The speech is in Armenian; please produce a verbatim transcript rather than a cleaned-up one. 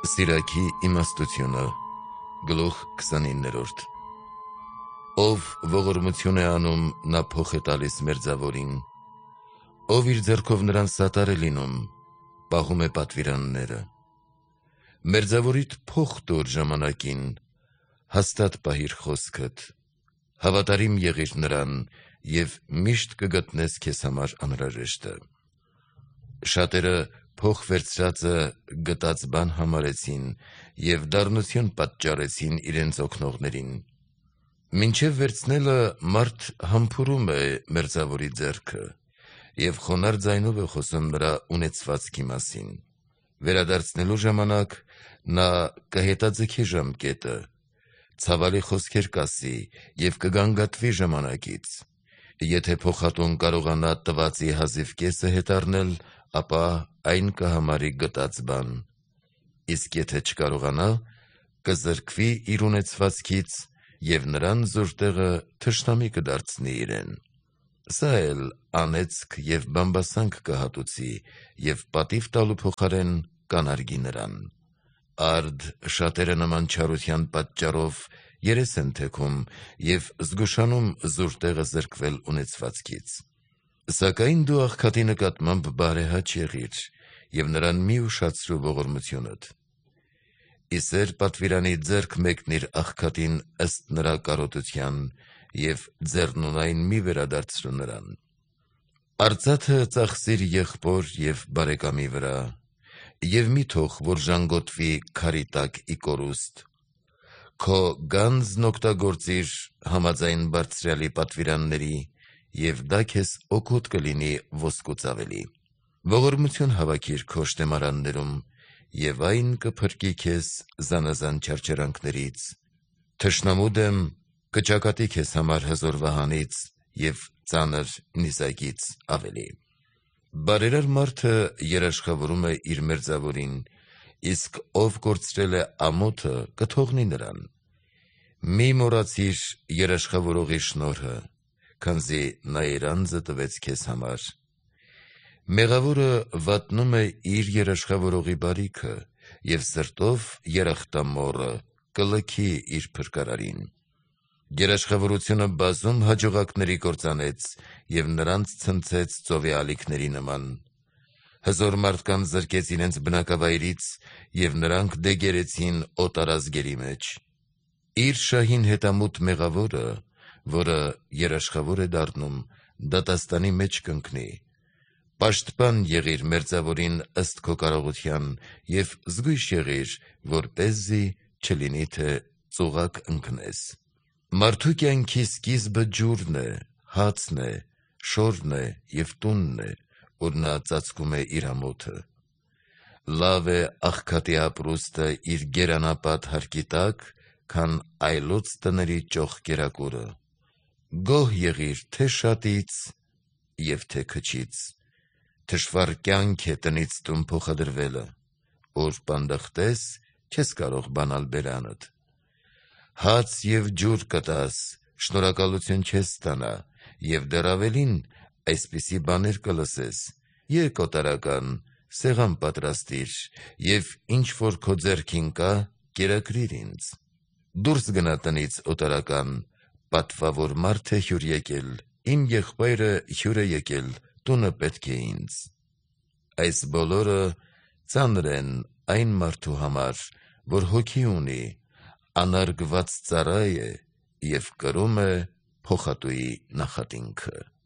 Սիրակի իմաստությունը գլուխ քսանիններորդ Ով ողորմություն է անում, նա փոխ է տալիս մերձավորին, ով իր ձեռքով նրան սատար է լինում, պահում է պատվիրանները։ Մերձավորիդ փոխ տուր ժամանակին, հաստատ պահիր խոսքդ, հավատարիմ եղիր նրան և միշտ կգտնես քեզ համար անհրաժեշտը։ Շատերը փոխ վերցրածը գտած բան համարեցին և դառնություն պատճառեցին իրենց օգնողներին։ Մինչև վերցնելը մարդ համբուրում է մերձավորի ձեռքը և խոնարհ ձայնով է խոսում նրա ունեցվածքի մասին։ Վերադարձնելու ժամանակ նա կհետաձգի ժամկետը, ցավալի խոսքեր կասի և կգանգատվի ժամանակից։ Եթե փոխատուն կարողանա տվածի հազիվ կեսը հետ առնել, ապա այն կհամարի գտած բան, իսկ եթե չկարողանա, կզրկվի իր ունեցվածքից և նրան զուր տեղը թշնամի կդարձնի իրեն։ Սա էլ անեծք և բամբասանք կհատուցի և պատիվ տալու փոխարեն կանարգի նրան։ Արդ շատերը նման չարության պատճառով երես են թեքում և զգուշանում զուր տեղը զրկվել ունեցվածքից։ Սակայն դու աղքատի նկատմամբ բարեհաճ եղիր և նրան մի ուշացրու ողորմությունդ։ Իսեր պատվիրանի ձեռք մեկնիր աղքատին ըստ նրա կարոտության և ձեռնունայն մի վերադարձրու նրան։ Արծաթը ծախսիր եղբոր և բարեկամի վրա և մի թող, որ ժանգոտվի քարի տակ ի կորուստ։ Քո գանձն օգտագործիր համաձայն Բարձրյալի պատվիրանների և դա քեզ օգուտ կլինի ոսկուց ավելի։ Ողորմություն հավաքիր քո շտեմարաններում և այն կփրկի քեզ զանազան չարչարանքներից։ Թշնամու դեմ կճակատի քեզ համար հզոր վահանից և ծանր նիզակից ավելի։ Բարերար մարդը երաշխավորում է իր մերձավորին, իսկ ով կորցրել է ամոթը, կթողնի նրան։ Մի մոռացիր երաշխավորողի շնորհը, քանզի նա իր անձը տվեց քեզ համար։ Մեղավորը վատնում է իր երաշխավորողի բարիքը և սրտով երախտամոռը կլքի իր փրկարարին։ Երաշխավորությունը բազում հաջողակների կործանեց և նրանց ցնցեց ծովի ալիքների նման։ Հզոր մարդկանց զրկեց իրենց բնակավայրից և նրանք դեգերեցին օտարազգերի մեջ։ Իր շահին հետամուտ մեղավորը, որը երաշխավոր է դառնում, դատաստանի մեջ կընկնի։ Պաշտպան եղիր մերձավորին ըստ քո կարողության և զգույշ եղիր, որպեսզի չլինի, թե ծուղակ ընկնես։ Մարդու կյանքի սկիզբը ջուրն է, հացն է, շորն է և տունն է, ուր նա ծածկում է իր ամոթը։ Լավ է աղքատի ապրուստը իր գերանապատ հարկի տակ, քան այլոց տների ճոխ կերակուրը։ Գոհ եղիր թե շատից և թե քչից։ Թշվառ կյանք է տնից տուն փոխադրվելը, ուր պանդխտես, չես կարող բանալ բերանդ։ Հաց և ջուր կտաս, շնորհակալություն չես ստանա, և դեռ ավելին, այսպիսի բաներ կլսես. եկ օտարական, սեղան պատրաստիր և ինչ որ քո ձեռքին կա, կերակրիր ինձ։ Դուրս գնա տնից օտարական, պատվավոր մարդ է հյուր եկել, իմ եղբայրը հյուր է եկել, տունը պետք է ինձ։ Այս բոլորը ծանր են այն մարդու համար, որ հոգի ունի, անարգված ծառա է և կրում է փոխատուի նախատինքը։